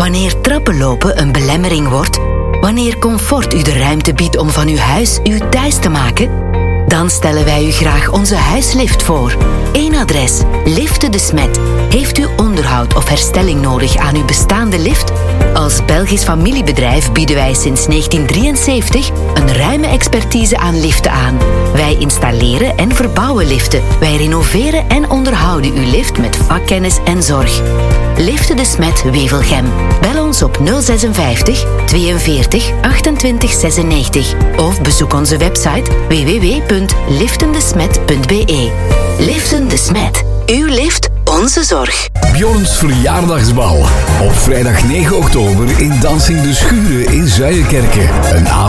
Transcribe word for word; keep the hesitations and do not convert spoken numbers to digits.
Wanneer trappenlopen een belemmering wordt, wanneer comfort u de ruimte biedt om van uw huis uw thuis te maken, dan stellen wij u graag onze huislift voor. Eén adres, Liften de Smet. Heeft u onderhoud of herstelling nodig aan uw bestaande lift? Als Belgisch familiebedrijf bieden wij sinds negentien drieënzeventig een ruime expertise aan liften aan. Wij installeren en verbouwen liften. Wij renoveren en onderhouden uw lift met vakkennis en zorg. Liften de Smet Wevelgem. Bel ons op nul vijfenzestig tweeënveertig achtentwintig zesennegentig of bezoek onze website w w w punt liftendesmet punt b e. Liften de Smet. Uw lift, onze zorg. Bjorns verjaardagsbal. Op vrijdag negen oktober in Dansing de Schuren in Zuijerkerke. Een avond